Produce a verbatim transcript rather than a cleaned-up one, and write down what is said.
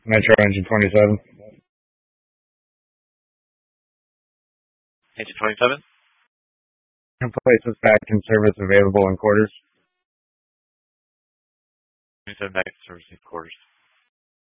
Metro Engine twenty-seven. Engine twenty-seven? Places back in service available in quarters. twenty-seven back in service in quarters.